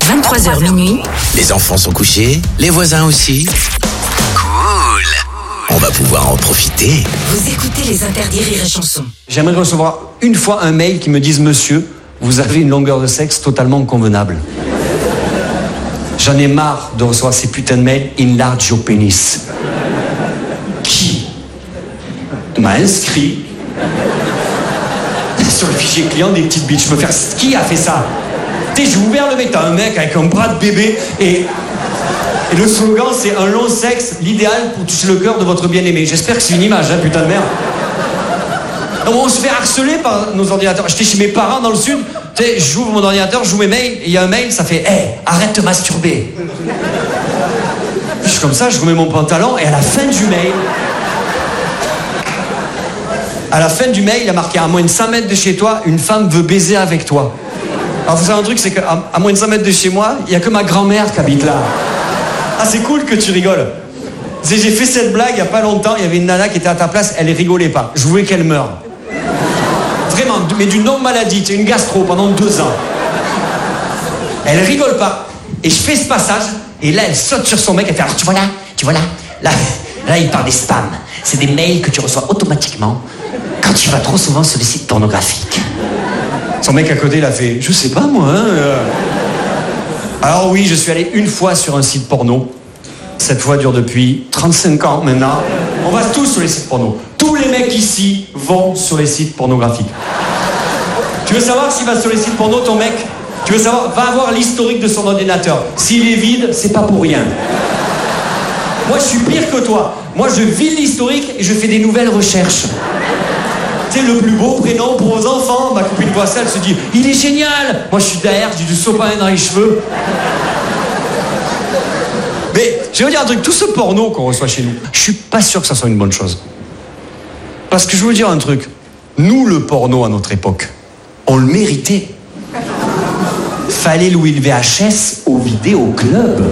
23h minuit. Les enfants sont couchés, les voisins aussi. Cool. On va pouvoir en profiter. Vous écoutez les interdits Rire et Chanson. J'aimerais recevoir une fois un mail qui me dise « Monsieur, vous avez une longueur de sexe totalement convenable ». J'en ai marre de recevoir ces putains de mails « Enlarge your penis ». Qui m'a inscrit sur le fichier client des petites bites? Je veux faire... Qui a fait ça? Tu sais, j'ai ouvert le mec, t'as un mec avec un bras de bébé et le slogan c'est un long sexe, l'idéal pour toucher le cœur de votre bien-aimé. J'espère que c'est une image, hein, putain de merde. On se fait harceler par nos ordinateurs. J'étais chez mes parents dans le sud, tu sais, j'ouvre mon ordinateur, j'ouvre mes mails, et il y a un mail, ça fait « Hey, arrête de masturber ». Je suis comme ça, je remets mon pantalon, et à la fin du mail, il y a marqué « À moins de 100 mètres de chez toi, une femme veut baiser avec toi ». Alors vous savez un truc, c'est qu'à moins de 100 mètres de chez moi, il n'y a que ma grand-mère qui habite là. Ah, c'est cool que tu rigoles. J'ai fait cette blague il n'y a pas longtemps, il y avait une nana qui était à ta place, elle rigolait pas. Je voulais qu'elle meure. Vraiment, mais d'une longue maladie, une gastro pendant 2 ans. Elle rigole pas. Et je fais ce passage, et là elle saute sur son mec, elle fait alors tu vois là, là il parle des spams. C'est des mails que tu reçois automatiquement quand tu vas trop souvent sur les sites pornographiques. Son mec à côté, il a fait je sais pas moi. Alors oui, je suis allé une fois sur un site porno. Cette fois dure depuis 35 ans maintenant. On va tous sur les sites porno. Tous les mecs ici vont sur les sites pornographiques. Tu veux savoir s'il va sur les sites porno, ton mec? Tu veux savoir? Va avoir l'historique de son ordinateur. S'il est vide, c'est pas pour rien. Moi, je suis pire que toi. Moi, je vide l'historique et je fais des nouvelles recherches. Tu sais, le plus beau prénom pour vos enfants. Ma copine voit ça, elle se dit « Il est génial !» Moi, je suis derrière, j'ai du sopalin dans les cheveux. Mais, je vais vous dire un truc, tout ce porno qu'on reçoit chez nous, je suis pas sûr que ça soit une bonne chose. Parce que je veux vous dire un truc, nous, le porno à notre époque, on le méritait. Fallait louer le VHS au vidéoclub.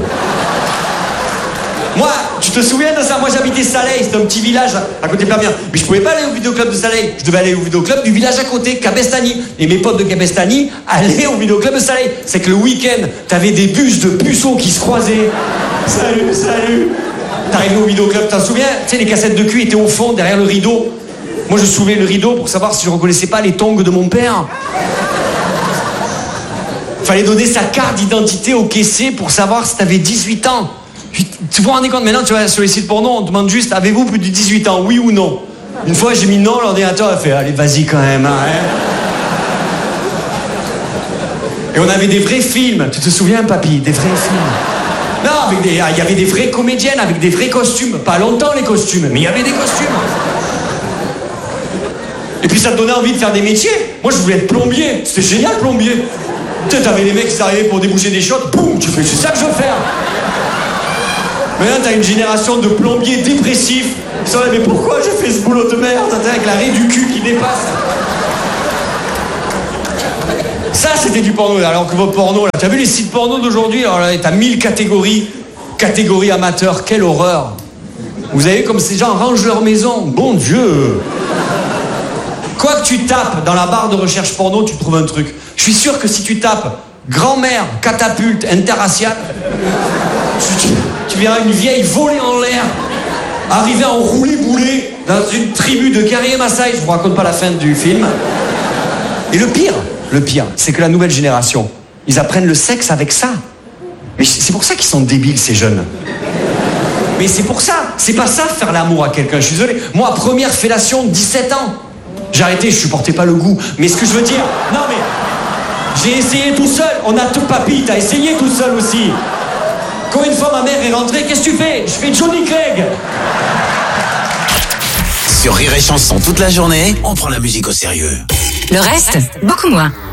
Moi, tu te souviens de ça? Moi, j'habitais Saleil, c'était un petit village à côté de Perpignan. Mais je pouvais pas aller au vidéoclub de Saleil. Je devais aller au vidéoclub du village à côté, Cabestany. Et mes potes de Cabestany allaient au vidéoclub de Saleil. C'est que le week-end, t'avais des bus de puceaux qui se croisaient. Salut. T'arrivais au vidéoclub, t'en souviens? Tu sais, les cassettes de cul étaient au fond, derrière le rideau. Moi, je soulevais le rideau pour savoir si je reconnaissais pas les tongs de mon père. Fallait donner sa carte d'identité au caissier pour savoir si t'avais 18 ans. Tu vous rendez compte, maintenant, tu vas sur les sites porno, on te demande juste, avez-vous plus de 18 ans, oui ou non? Une fois, j'ai mis non, l'ordinateur a fait, allez, vas-y quand même, hein. Et on avait des vrais films, tu te souviens, papy? Des vrais films. Non, il y avait des vraies comédiennes avec des vrais costumes. Pas longtemps, les costumes, mais il y avait des costumes. Et puis ça te donnait envie de faire des métiers. Moi, je voulais être plombier. C'était génial, plombier. Tu sais, t'avais les mecs qui arrivaient pour déboucher des chiottes, boum, tu fais, c'est ça que je veux faire. Maintenant, t'as une génération de plombiers dépressifs. Ils sont là, mais pourquoi j'ai fait ce boulot de merde? Avec la raie du cul qui dépasse. Ça, c'était du porno. Alors que votre porno, là, t'as vu les sites porno d'aujourd'hui? Alors là, t'as 1000 catégories. Catégorie amateur, quelle horreur. Vous avez comme ces gens rangent leur maison. Bon Dieu. Quoi que tu tapes dans la barre de recherche porno, tu trouves un truc. Je suis sûr que si tu tapes grand-mère, catapulte, interracial, tu verras une vieille volée en l'air, arriver en roulé-boulé dans une tribu de guerriers Maasai. Je vous raconte pas la fin du film. Et le pire, c'est que la nouvelle génération, ils apprennent le sexe avec ça. Mais c'est pour ça qu'ils sont débiles, ces jeunes. Mais c'est pour ça. C'est pas ça, faire l'amour à quelqu'un. Je suis désolé. Moi, première fellation, 17 ans. J'ai arrêté, je supportais pas le goût. Mais ce que je veux dire... Non, mais... J'ai essayé tout seul. On a tout, papy, t'as essayé tout seul aussi. Quand une fois ma mère est rentrée, qu'est-ce que tu fais? Je fais Johnny Clegg. Sur Rire et Chanson toute la journée, on prend la musique au sérieux. Le reste, beaucoup moins.